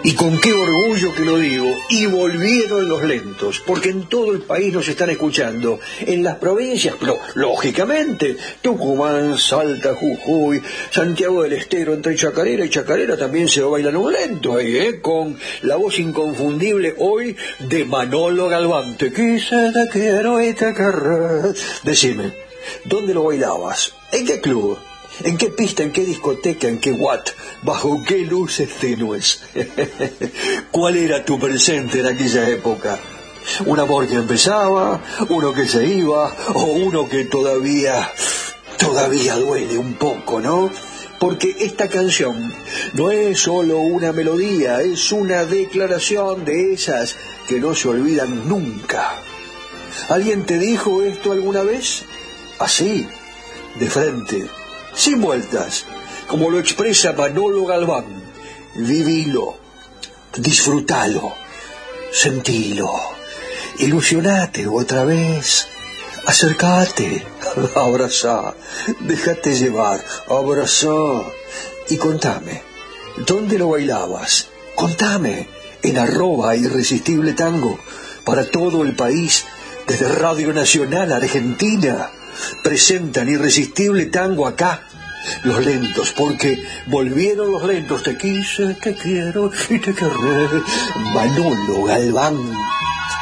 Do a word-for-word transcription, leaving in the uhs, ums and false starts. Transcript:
Y con qué orgullo que lo digo, y volvieron los lentos, porque en todo el país nos están escuchando, en las provincias, pero lógicamente, Tucumán, Salta, Jujuy, Santiago del Estero, entre Chacarera y Chacarera también se bailan un lento ahí, ¿eh? Con la voz inconfundible hoy de Manolo Galván. Te quise, te quiero y te querré. Decime, ¿dónde lo bailabas? ¿En qué club? ¿En qué pista, en qué discoteca, en qué watt, bajo qué luces tenues? ¿Cuál era tu presente en aquella época? ¿Un amor que empezaba, uno que se iba, o uno que todavía, todavía duele un poco, ¿no? Porque esta canción no es solo una melodía, es una declaración de esas que no se olvidan nunca. ¿Alguien te dijo esto alguna vez? Así, de frente, sin vueltas, como lo expresa Manolo Galván. Vivilo, disfrútalo, sentilo, ilusionate otra vez, acércate, abrazá, déjate llevar, abrazá y contame, ¿dónde lo bailabas? Contame, en arroba Irresistible Tango, para todo el país, desde Radio Nacional Argentina. Presentan Irresistible Tango acá, los lentos, porque volvieron los lentos. Te quise, te quiero y te querré. Manolo Galván.